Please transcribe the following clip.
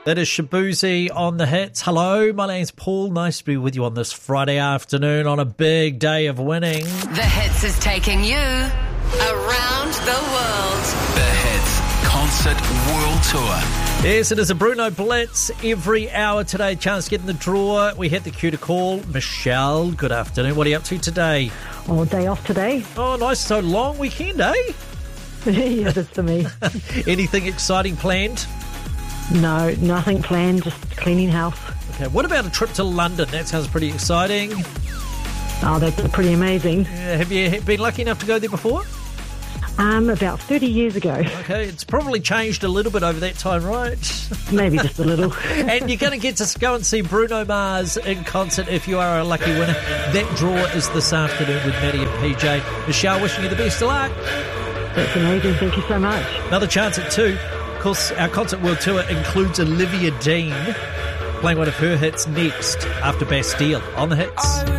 That is Shaboozey on the hits. Hello, my name's Paul. Nice to be with you on this Friday afternoon on a big day of winning. The Hits is taking you around the world. The Hits Concert World Tour. Yes, it is a Bruno Blitz every hour today. Chance to get in the draw. We hit the queue to call. Michelle, good afternoon. What are you up to today? Oh, day off today. Oh, nice. So long weekend, eh? Yes, it's for me. Anything exciting planned? No, nothing planned, just cleaning house. Okay, what about a trip to London? That sounds pretty exciting. Oh, that's pretty amazing. Yeah, have you been lucky enough to go there before? About 30 years ago. Okay, it's probably changed a little bit over that time, right? Maybe just a little. And you're going to get to go and see Bruno Mars in concert if you are a lucky winner. That draw is this afternoon with Maddie and PJ. Michelle, wishing you the best of luck. That's amazing. Thank you so much. Another chance at 2. Of course, our Concert World Tour includes Olivia Dean playing one of her hits next after Bastille on the hits.